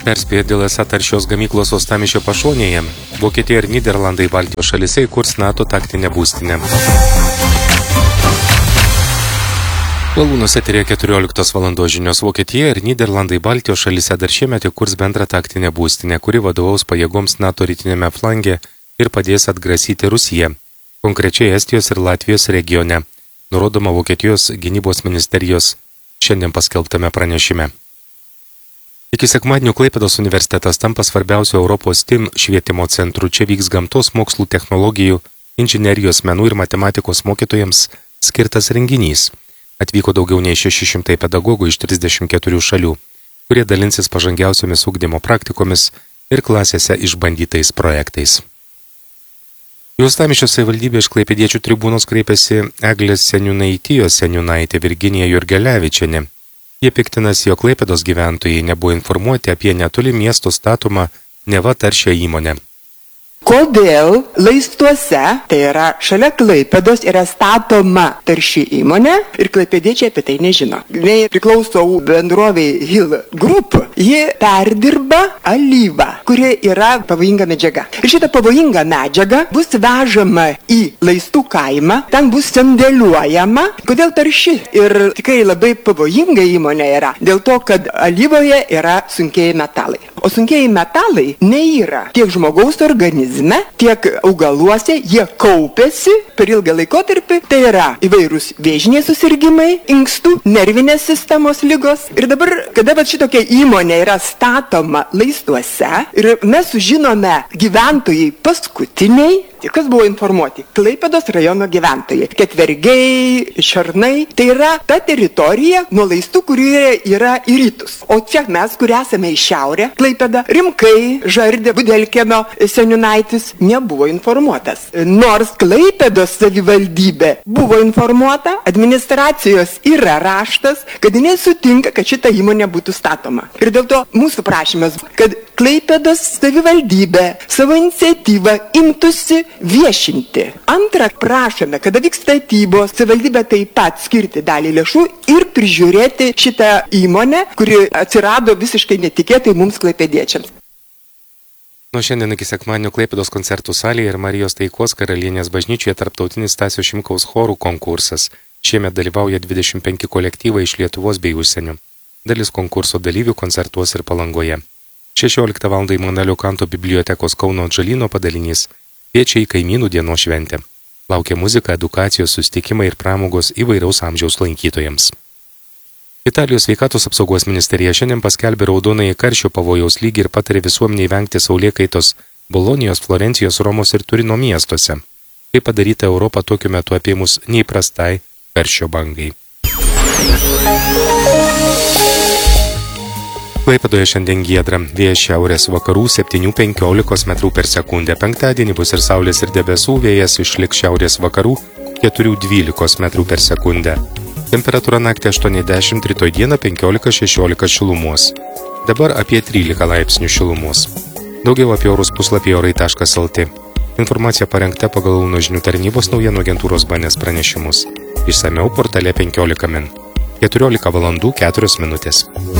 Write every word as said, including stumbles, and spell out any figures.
perspėja dėl esą taršios gamyklos Uostamiesčio pašonėje. Vokietija ir Nyderlandai Baltijos šalyse įkurs NATO taktinę būstinę. Valūnos eterėje keturioliktos valandos žinios. Vokietija ir Nyderlandai Baltijos šalyse dar šiemet įkurs bendrą taktinę būstinę, kuri vadovaus pajėgoms NATO rytinėme flange ir padės atgrasyti Rusiją, konkrečiai Estijos ir Latvijos regione, nurodoma Vokietijos gynybos ministerijos šiandien paskelbtame pranešime. Iki sekmadienio Klaipėdos universitetas tampa svarbiausiu Europos STEAM švietimo centru. Čia vyks gamtos mokslų, technologijų, inžinerijos, menų ir matematikos mokytojams skirtas renginys. Atvyko daugiau nei šeši šimtai pedagogų iš trisdešimt keturių šalių, kurie dalinsis pažangiausiomis ugdymo praktikomis ir klasėse išbandytais projektais. Į Uostamiesčio savivaldybę iš klaipėdiečių tribūnos kreipėsi Eglės Seniūnaitijos seniūnaitė Virginija Jurgelevičienė. Jie piktinasi, jog Klaipėdos gyventojai nebuvo informuoti apie netoli miesto statomą neva taršią įmonę. Kodėl Laistuose, tai yra šalia Klaipėdos, yra statoma tarši įmonė ir klaipėdiečiai apie tai nežino. Jie priklauso bendroviai Hill Group, ji perdirba alyvą, kuri yra pavojinga medžiaga. Ir šita pavojinga medžiaga bus vežama į Laistų kaimą, ten bus sandėliuojama. Kodėl tarši ir tikrai labai pavojinga įmonė yra? Dėl to, kad alyvoje yra sunkieji metalai. O sunkieji metalai neyra tiek žmogaus organizme, tiek augaluose, jie kaupiasi per ilgą laikotarpį. Tai yra įvairūs vėžiniai susirgymai, inkstų, nervinės sistemos ligos. Ir dabar, kada va šitokia įmonė yra statoma Laistuose ir mes sužinome gyventojai paskutiniai, kas buvo informuoti? Klaipėdos rajono gyventojai. Ketvergiai, Šarnai. Tai yra ta teritorija nuo Laistų, kurie yra į rytus. O čia mes, kur esame į šiaurę, Klaipėda, Rimkai, Žardė, Budelkiemio seniūnaitis nebuvo informuotas. Nors Klaipėdos savivaldybė buvo informuota, administracijos yra raštas, kad jinai sutinka, kad šita įmonė būtų statoma. Ir dėl to mūsų prašymas, kad Klaipėdos savivaldybė savo iniciatyvą imtųsi viešinti. Antra, prašome, kada vyks statybos, savivaldybė taip pat skirti dalį lėšų ir prižiūrėti šitą įmonę, kuri atsirado visiškai netikėtai mums klaipėdiečiams. Nuo šiandien iki sekmadienio Klaipėdos koncertų salėje ir Marijos Taikos karalienės bažnyčioje tarptautinis Stasio Šimkaus chorų konkursas. Šiemet dalyvauja dvidešimt penki kolektyvai iš Lietuvos bei užsienio. Dalis konkurso dalyvių koncertuos ir Palangoje. šešioliktą valandą Imanelio Kanto bibliotekos Kauno Atžalyno padalinys kviečia į kaimynų dienos šventę. Laukia muzika, edukacijos, susitikimai ir pramogos įvairaus amžiaus lankytojams. Italijos sveikatos apsaugos ministerija šiandien paskelbė raudonąjį karščio pavojaus lygį ir patarė visuomeniai vengti saulėkaitos Bolonijos, Florencijos, Romos ir Turino miestuose. Tai padaryta Europą tokiu metu apėmus neįprastai karščio bangai. Klaipėdoje šiandien giedra, vėjas šiaurės vakarų septynių penkiolikos metrų per sekundę. Penktadienį bus ir saulės ir debesų, vėjas išliks šiaurės vakarų keturių dvylikos metrų per sekundę. Temperatūra naktį aštuoniasdešimt, rytoj dieną penkiolika šešiolika šilumos. Dabar apie trylika laipsnių šilumos. Daugiau apie orus puslapyje orai taškas lt. Informacija parengta pagal Kauno žinių tarnybos naujienų agentūros B N S pranešimus. Išsamiau portale penkiolika min. keturiolika valandų keturios minutės.